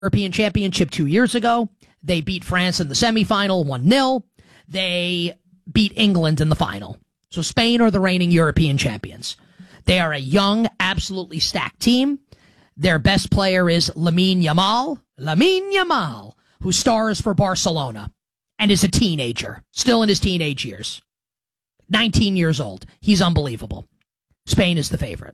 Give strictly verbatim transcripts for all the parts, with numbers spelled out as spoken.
European Championship two years ago. They beat France in the semifinal one nil. They beat England in the final. So Spain are the reigning European champions. They are a young, absolutely stacked team. Their best player is Lamine Yamal, Lamine Yamal, who stars for Barcelona and is a teenager, still in his teenage years. nineteen years old. He's unbelievable. Spain is the favorite.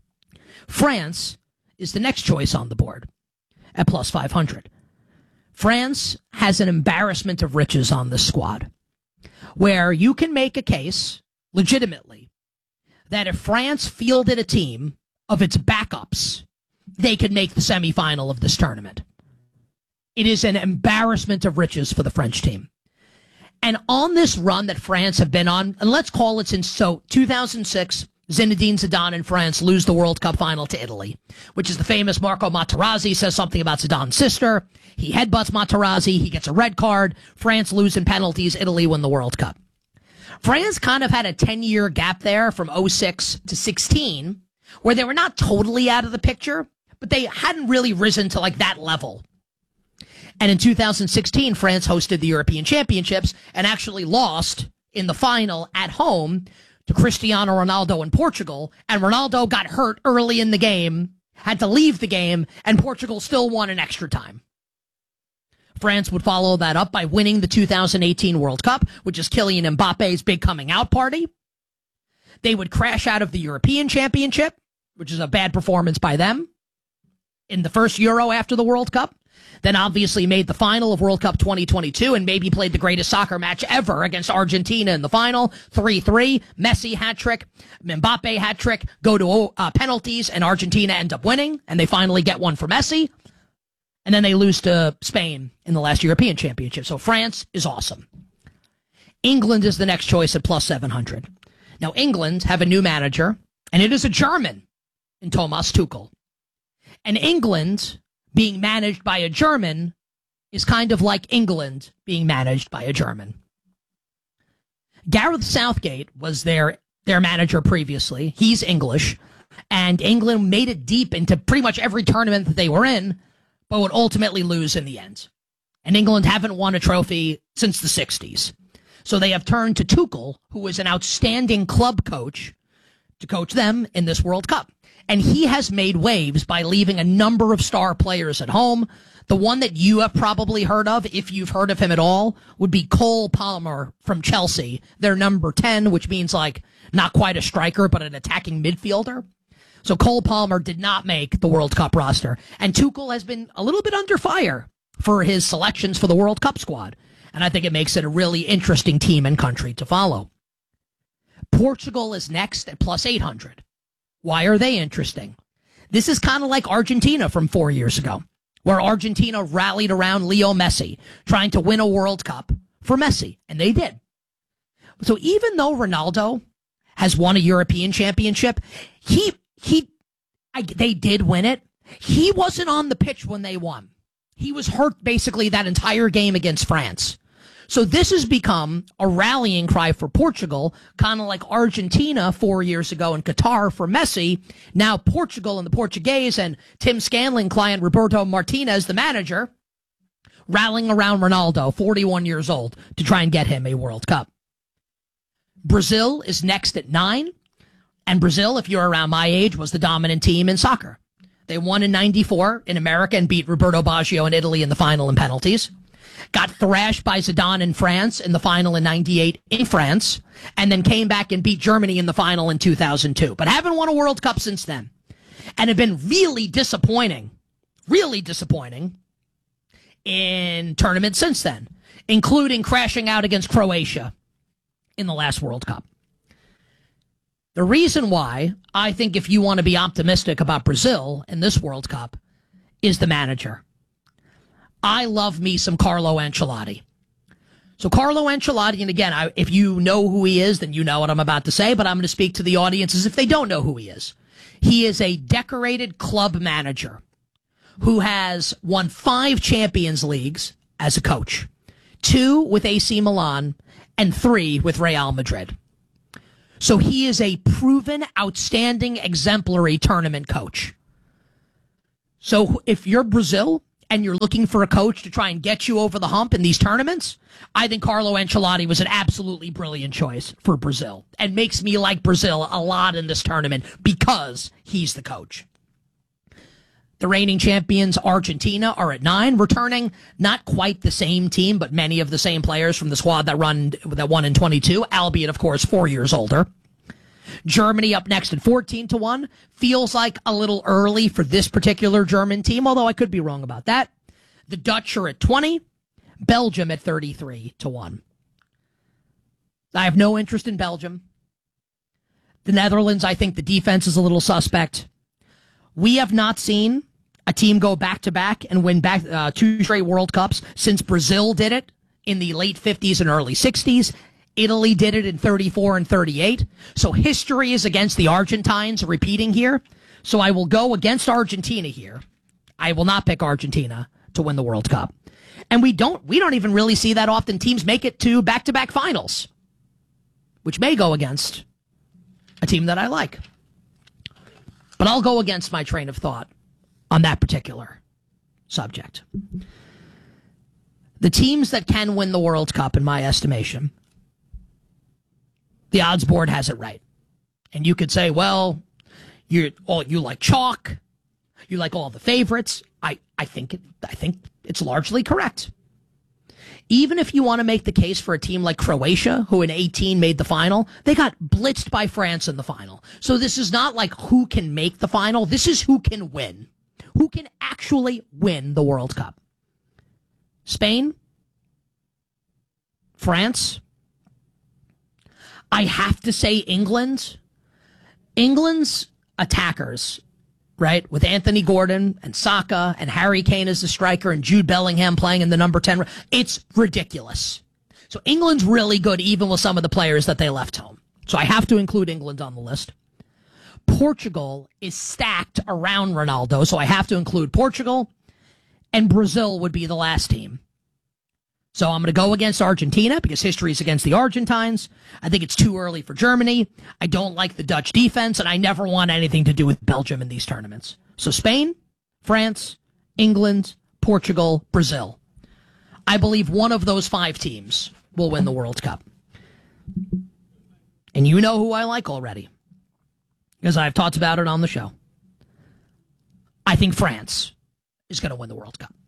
France is the next choice on the board at plus five hundred. France has an embarrassment of riches on this squad, where you can make a case, legitimately, that if France fielded a team of its backups, they could make the semifinal of this tournament. It is an embarrassment of riches for the French team. And on this run that France have been on, and let's call it since so two thousand six, Zinedine Zidane and France lose the World Cup final to Italy, which is the famous Marco Materazzi says something about Zidane's sister. He headbutts Materazzi. He gets a red card. France lose in penalties. Italy win the World Cup. France kind of had a ten-year gap there from oh six to sixteen, where they were not totally out of the picture, but they hadn't really risen to like that level. And in two thousand sixteen, France hosted the European Championships and actually lost in the final at home to Cristiano Ronaldo in Portugal, and Ronaldo got hurt early in the game, had to leave the game, and Portugal still won in extra time. France would follow that up by winning the two thousand eighteen World Cup, which is Kylian Mbappe's big coming out party. They would crash out of the European Championship, which is a bad performance by them, in the first Euro after the World Cup. Then obviously made the final of World Cup twenty twenty-two and maybe played the greatest soccer match ever against Argentina in the final, three three. Messi hat-trick, Mbappe hat-trick, go to uh, penalties, and Argentina end up winning, and they finally get one for Messi. And then they lose to Spain in the last European Championship. So France is awesome. England is the next choice at plus seven hundred. Now, England have a new manager, and it is a German in Thomas Tuchel. And England being managed by a German is kind of like England being managed by a German. Gareth Southgate was their, their manager previously. He's English. And England made it deep into pretty much every tournament that they were in, but would ultimately lose in the end. And England haven't won a trophy since the sixties. So they have turned to Tuchel, who is an outstanding club coach, to coach them in this World Cup. And he has made waves by leaving a number of star players at home. The one that you have probably heard of, if you've heard of him at all, would be Cole Palmer from Chelsea. They're number ten, which means like not quite a striker, but an attacking midfielder. So Cole Palmer did not make the World Cup roster. And Tuchel has been a little bit under fire for his selections for the World Cup squad. And I think it makes it a really interesting team and country to follow. Portugal is next at plus eight hundred. Why are they interesting? This is kind of like Argentina from four years ago, where Argentina rallied around Leo Messi, trying to win a World Cup for Messi, and they did. So even though Ronaldo has won a European championship, he he I, they did win it. He wasn't on the pitch when they won. He was hurt basically that entire game against France. So this has become a rallying cry for Portugal, kind of like Argentina four years ago in Qatar for Messi. Now Portugal and the Portuguese and Tim Scanlon client Roberto Martinez, the manager, rallying around Ronaldo, forty-one years old, to try and get him a World Cup. Brazil is next at nine. And Brazil, if you're around my age, was the dominant team in soccer. They won in ninety-four in America and beat Roberto Baggio in Italy in the final in penalties. Got thrashed by Zidane in France in the final in ninety-eight in France, and then came back and beat Germany in the final in two thousand two. But haven't won a World Cup since then. And have been really disappointing, really disappointing in tournaments since then, including crashing out against Croatia in the last World Cup. The reason why I think if you want to be optimistic about Brazil in this World Cup is the manager. I love me some Carlo Ancelotti. So Carlo Ancelotti, and again, I, if you know who he is, then you know what I'm about to say, but I'm going to speak to the audience as if they don't know who he is. He is a decorated club manager who has won five Champions Leagues as a coach, two with A C Milan and three with Real Madrid. So he is a proven, outstanding, exemplary tournament coach. So if you're Brazil and you're looking for a coach to try and get you over the hump in these tournaments, I think Carlo Ancelotti was an absolutely brilliant choice for Brazil and makes me like Brazil a lot in this tournament because he's the coach. The reigning champions, Argentina, are at nine, returning not quite the same team, but many of the same players from the squad that run that won in twenty-two, albeit, of course, four years older. Germany up next at fourteen to one. Feels like a little early for this particular German team, although I could be wrong about that. The Dutch are at twenty. Belgium at thirty-three to one. I have no interest in Belgium. The Netherlands, I think the defense is a little suspect. We have not seen a team go back-to-back and win back uh, two straight World Cups since Brazil did it in the late fifties and early sixties. Italy did it in thirty-four and thirty-eight. So history is against the Argentines repeating here. So I will go against Argentina here. I will not pick Argentina to win the World Cup. And we don't we don't even really see that often teams make it to back-to-back finals, which may go against a team that I like. But I'll go against my train of thought on that particular subject. The teams that can win the World Cup, in my estimation, the odds board has it right. And you could say, well, you all you like chalk, you like all the favorites. I, I think it, I think it's largely correct. Even if you want to make the case for a team like Croatia, who in eighteen made the final, they got blitzed by France in the final. So this is not like who can make the final. This is who can win. Who can actually win the World Cup? Spain? France? I have to say England. England's attackers, right, with Anthony Gordon and Saka and Harry Kane as the striker and Jude Bellingham playing in the number ten. It's ridiculous. So England's really good even with some of the players that they left home. So I have to include England on the list. Portugal is stacked around Ronaldo, so I have to include Portugal. And Brazil would be the last team. So I'm going to go against Argentina because history is against the Argentines. I think it's too early for Germany. I don't like the Dutch defense, and I never want anything to do with Belgium in these tournaments. So Spain, France, England, Portugal, Brazil. I believe one of those five teams will win the World Cup. And you know who I like already, because I've talked about it on the show. I think France is going to win the World Cup.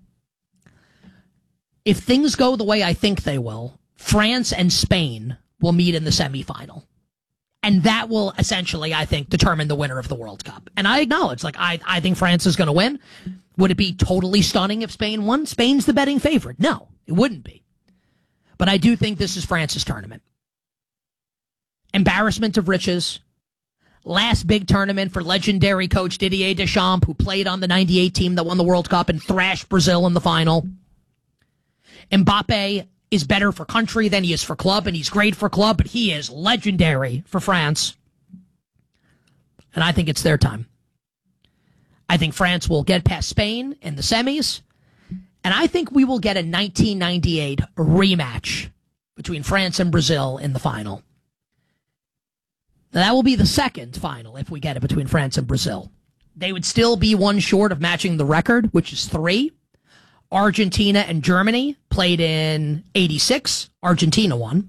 If things go the way I think they will, France and Spain will meet in the semifinal. And that will essentially, I think, determine the winner of the World Cup. And I acknowledge, like, I, I think France is going to win. Would it be totally stunning if Spain won? Spain's the betting favorite. No, it wouldn't be. But I do think this is France's tournament. Embarrassment of riches. Last big tournament for legendary coach Didier Deschamps, who played on the ninety-eight team that won the World Cup and thrashed Brazil in the final. Mbappe is better for country than he is for club, and he's great for club, but he is legendary for France. And I think it's their time. I think France will get past Spain in the semis, and I think we will get a nineteen ninety-eight rematch between France and Brazil in the final. Now, that will be the second final if we get it between France and Brazil. They would still be one short of matching the record, which is three. Argentina and Germany played in eighty-six. Argentina won.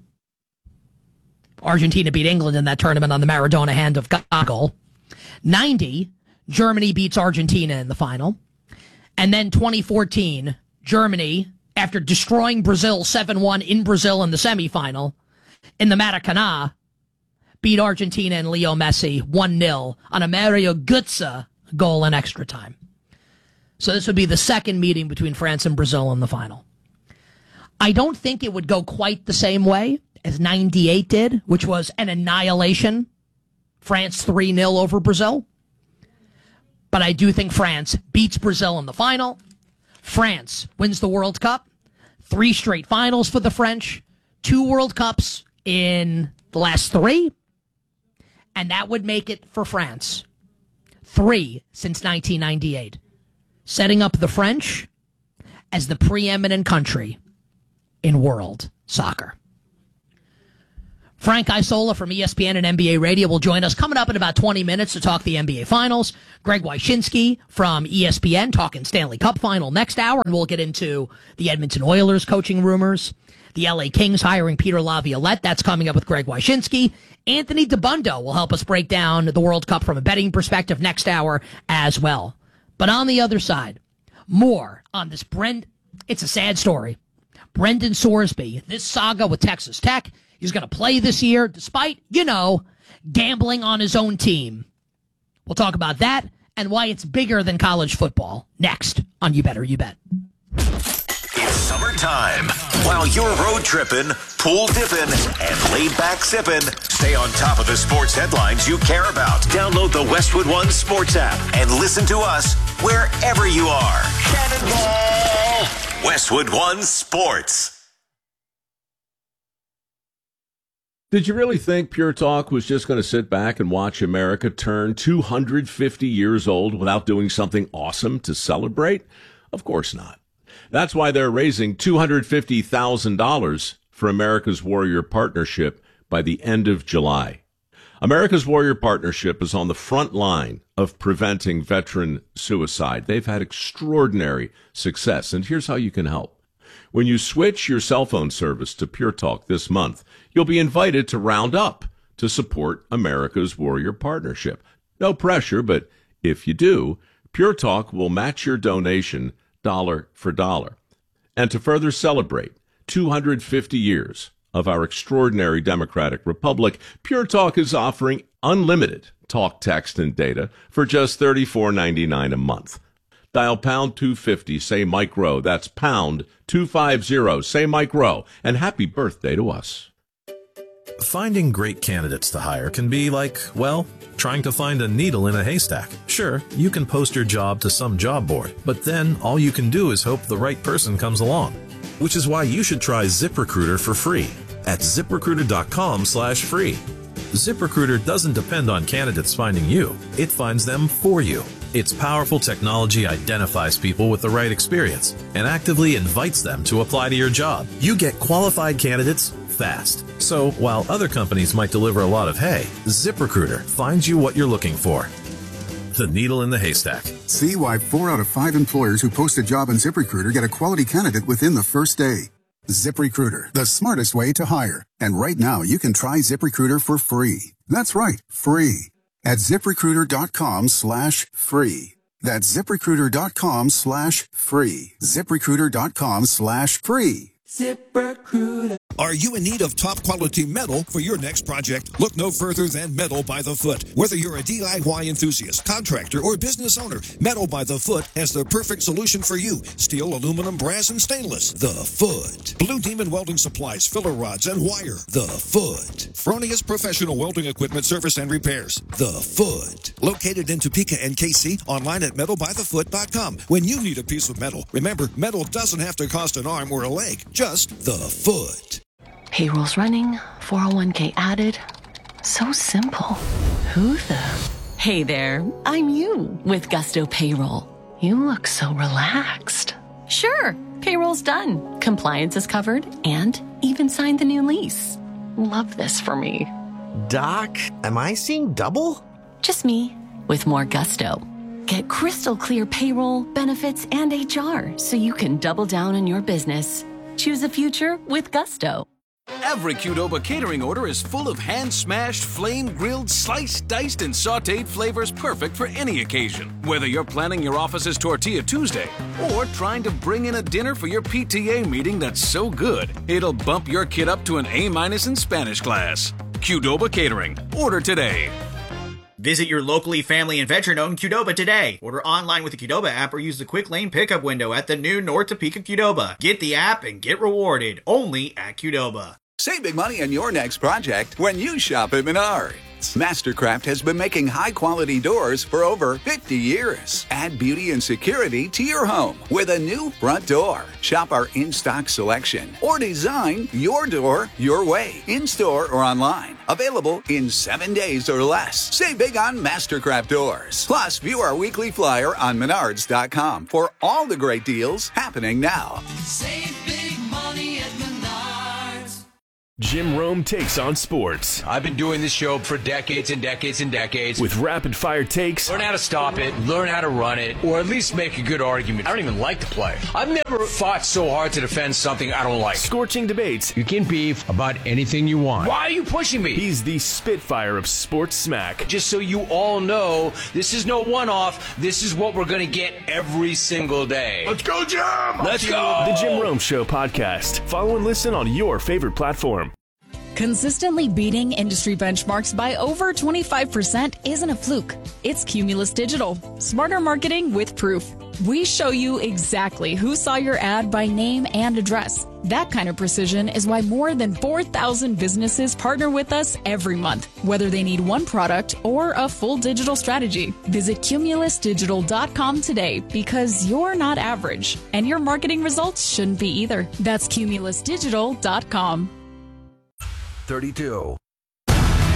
Argentina beat England in that tournament on the Maradona hand of goal. ninety, Germany beats Argentina in the final. And then twenty fourteen, Germany, after destroying Brazil seven one in Brazil in the semifinal, in the Maracanã, beat Argentina and Leo Messi one nil on a Mario Götze goal in extra time. So this would be the second meeting between France and Brazil in the final. I don't think it would go quite the same way as ninety-eight did, which was an annihilation. France three nil over Brazil. But I do think France beats Brazil in the final. France wins the World Cup. Three straight finals for the French. Two World Cups in the last three. And that would make it for France. Three since nineteen ninety-eight. Setting up the French as the preeminent country in world soccer. Frank Isola from E S P N and N B A Radio will join us coming up in about twenty minutes to talk the N B A Finals. Greg Wyshynski from E S P N talking Stanley Cup Final next hour, and we'll get into the Edmonton Oilers coaching rumors. The L A Kings hiring Peter Laviolette. That's coming up with Greg Wyshynski. Anthony DeBundo will help us break down the World Cup from a betting perspective next hour as well. But on the other side, more on this Brent. It's a sad story. Brendan Sorsby, this saga with Texas Tech. He's going to play this year despite, you know, gambling on his own team. We'll talk about that and why it's bigger than college football next on You Better You Bet. It's summertime. While you're road tripping, pool dipping, and laid back sipping, stay on top of the sports headlines you care about. Download the Westwood One Sports app and listen to us wherever you are. Cannonball! Westwood One Sports. Did you really think Pure Talk was just going to sit back and watch America turn two hundred fifty years old without doing something awesome to celebrate? Of course not. That's why they're raising two hundred fifty thousand dollars for America's Warrior Partnership by the end of July. America's Warrior Partnership is on the front line of preventing veteran suicide. They've had extraordinary success, and here's how you can help. When you switch your cell phone service to Pure Talk this month, you'll be invited to round up to support America's Warrior Partnership. No pressure, but if you do, Pure Talk will match your donation dollar for dollar. And to further celebrate two hundred fifty years of our extraordinary democratic republic, Pure Talk is offering unlimited talk, text, and data for just thirty-four ninety-nine a month. Dial pound two fifty, say Mike Rowe. That's pound two fifty, say Mike Rowe. And happy birthday to us. Finding great candidates to hire can be like, well, trying to find a needle in a haystack. Sure, you can post your job to some job board, but then all you can do is hope the right person comes along. Which is why you should try ZipRecruiter for free at ZipRecruiter.com slash free. ZipRecruiter doesn't depend on candidates finding you. It finds them for you. Its powerful technology identifies people with the right experience and actively invites them to apply to your job. You get qualified candidates fast. So while other companies might deliver a lot of hay, ZipRecruiter finds you what you're looking for. The needle in the haystack. See why four out of five employers who post a job on ZipRecruiter get a quality candidate within the first day. ZipRecruiter, the smartest way to hire. And right now, you can try ZipRecruiter for free. That's right, free. At ZipRecruiter.com slash free. That's ZipRecruiter.com slash free. ZipRecruiter.com slash free. ZipRecruiter. Are you in need of top-quality metal for your next project? Look no further than Metal by the Foot. Whether you're a D I Y enthusiast, contractor, or business owner, Metal by the Foot has the perfect solution for you. Steel, aluminum, brass, and stainless. The Foot. Blue Demon Welding Supplies, filler rods, and wire. The Foot. Fronius Professional Welding Equipment Service and Repairs. The Foot. Located in Topeka and K C, online at metal by the foot dot com. When you need a piece of metal, remember, metal doesn't have to cost an arm or a leg. Just the Foot. Payroll's running, four oh one k added. So simple. Who the? Hey there, I'm you with Gusto Payroll. You look so relaxed. Sure, payroll's done. Compliance is covered and even signed the new lease. Love this for me. Doc, am I seeing double? Just me with more gusto. Get crystal clear payroll, benefits, and H R so you can double down on your business. Choose a future with Gusto. Every Qdoba catering order is full of hand-smashed, flame-grilled, sliced, diced, and sautéed flavors perfect for any occasion. Whether you're planning your office's Tortilla Tuesday or trying to bring in a dinner for your P T A meeting that's so good, it'll bump your kid up to an A-minus in Spanish class. Qdoba Catering. Order today. Visit your locally family and veteran-owned Qdoba today. Order online with the Qdoba app or use the quick lane pickup window at the new North Topeka Qdoba. Get the app and get rewarded only at Qdoba. Save big money on your next project when you shop at Menards. Mastercraft has been making high-quality doors for over fifty years. Add beauty and security to your home with a new front door. Shop our in-stock selection or design your door your way, in-store or online. Available in seven days or less. Save big on Mastercraft doors. Plus, view our weekly flyer on menards dot com for all the great deals happening now. Save big money at Menards. Jim Rome takes on sports. I've been doing this show for decades and decades and decades. With rapid-fire takes. Learn how to stop it, learn how to run it, or at least make a good argument. I don't even like to play. I've never fought so hard to defend something I don't like. Scorching debates. You can beef about anything you want. Why are you pushing me? He's the Spitfire of sports smack. Just so you all know, this is no one-off. This is what we're going to get every single day. Let's go, Jim! Let's go! The Jim Rome Show podcast. Follow and listen on your favorite platform. Consistently beating industry benchmarks by over twenty-five percent isn't a fluke. It's Cumulus Digital. Smarter marketing with proof. We show you exactly who saw your ad by name and address. That kind of precision is why more than four thousand businesses partner with us every month, whether they need one product or a full digital strategy. Visit cumulus digital dot com today because you're not average, and your marketing results shouldn't be either. That's cumulus digital dot com. thirty-two.